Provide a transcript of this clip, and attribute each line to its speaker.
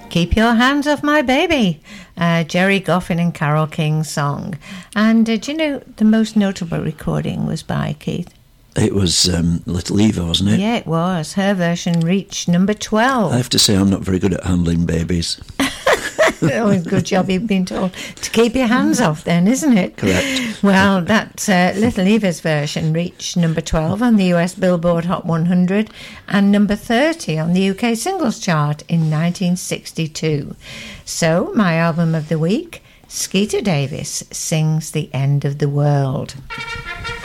Speaker 1: Keep Your Hands Off My Baby, Jerry Goffin and Carole King's song. And do you know the most notable recording was by, Keith?
Speaker 2: It was Little Eva, wasn't it?
Speaker 1: Yeah, it was. Her version reached number 12.
Speaker 2: I have to say I'm not very good at handling babies.
Speaker 1: Oh, good job you've been told to keep your hands off then, isn't it?
Speaker 2: Correct.
Speaker 1: Well, that Little Eva's version reached number 12 on the US Billboard Hot 100 and number 30 on the UK Singles Chart in 1962. So, my album of the week, Skeeter Davis sings The End of the World.